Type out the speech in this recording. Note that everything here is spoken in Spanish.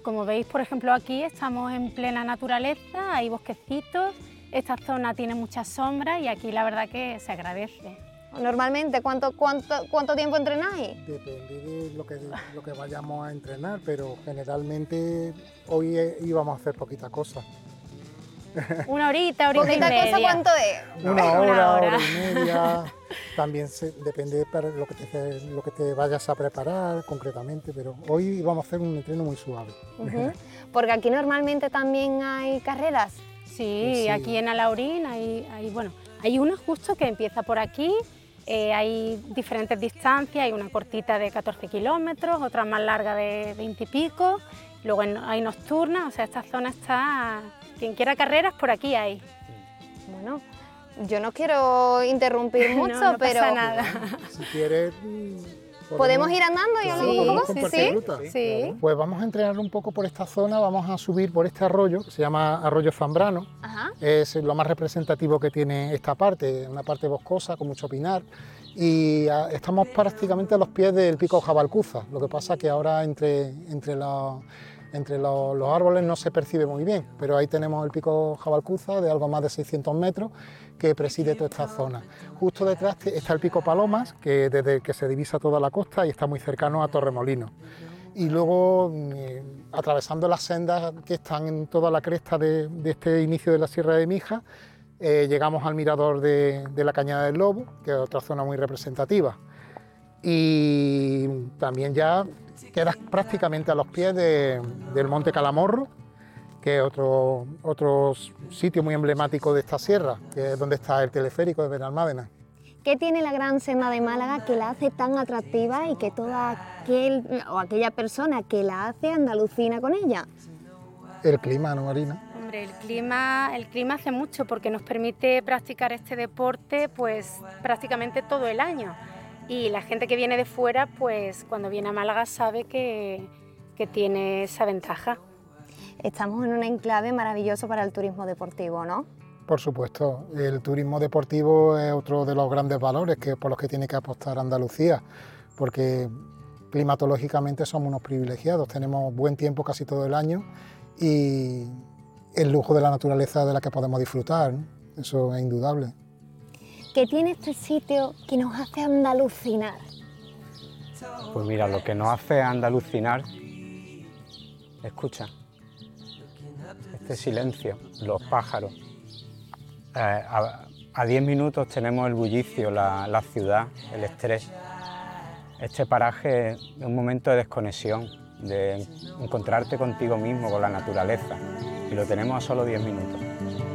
Como veis, por ejemplo, aquí estamos en plena naturaleza, hay bosquecitos, esta zona tiene mucha sombra y aquí la verdad que se agradece. Normalmente, ¿cuánto tiempo entrenáis? Depende de lo que vayamos a entrenar, pero generalmente hoy íbamos a hacer poquita cosa. Una horita y ¿Poquita media. cosa cuánto es? Una hora, hora. hora y media. También depende para lo que te vayas a preparar concretamente, pero hoy vamos a hacer un entreno muy suave. Porque aquí normalmente también hay carreras. Sí, aquí en Alhaurín hay una justo que empieza por aquí, hay diferentes distancias, hay una cortita de 14 kilómetros, otra más larga de 20 y pico, luego hay nocturnas, o sea, esta zona está, quien quiera carreras por aquí hay. Bueno, yo no quiero interrumpir mucho, no pero pasa nada. Si quieres... ¿Podemos ir andando y hablar un poco? Compartir ruta. Sí. Pues vamos a entrenar un poco por esta zona, vamos a subir por este arroyo, que se llama Arroyo Zambrano. Ajá. Es lo más representativo que tiene esta parte, una parte boscosa con mucho pinar. Y estamos prácticamente a los pies del pico Jabalcuza, lo que pasa que ahora entre los árboles no se percibe muy bien, pero ahí tenemos el pico Jabalcuza de algo más de 600 metros que preside toda esta zona. Justo detrás está el pico Palomas, que desde el que se divisa toda la costa y está muy cercano a Torremolinos. Y luego, atravesando las sendas que están en toda la cresta de este inicio de la Sierra de Mija, llegamos al mirador de la Cañada del Lobo, que es otra zona muy representativa. Y también ya quedas prácticamente a los pies del Monte Calamorro, que es otro sitio muy emblemático de esta sierra, que es donde está el teleférico de Benalmádena. ¿Qué tiene la Gran Senda de Málaga que la hace tan atractiva y que aquella persona que la hace andalucina con ella? El clima, ¿no, Marina? Hombre, el clima hace mucho porque nos permite practicar este deporte pues prácticamente todo el año. Y la gente que viene de fuera, pues cuando viene a Málaga sabe que tiene esa ventaja. Estamos en un enclave maravilloso para el turismo deportivo, ¿no? Por supuesto, el turismo deportivo es otro de los grandes valores por los que tiene que apostar Andalucía, porque climatológicamente somos unos privilegiados, tenemos buen tiempo casi todo el año y el lujo de la naturaleza de la que podemos disfrutar, ¿no? Eso es indudable. ¿Qué tiene este sitio que nos hace andalucinar? Pues mira, lo que nos hace andalucinar, escucha, este silencio, los pájaros. A 10 minutos tenemos el bullicio, la ciudad, el estrés. Este paraje es un momento de desconexión, de encontrarte contigo mismo, con la naturaleza, y lo tenemos a solo 10 minutos.